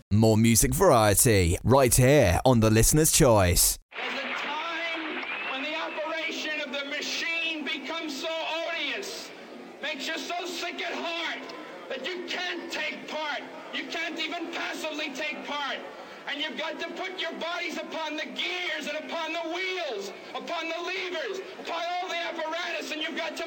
More music variety right here on The Listener's Choice. There's a time when the operation of the machine becomes so odious, makes you so sick at heart that you can't take part. You can't even passively take part. And you've got to put your bodies upon the gears and upon the wheels, upon the levers, upon all the apparatus, and you've got to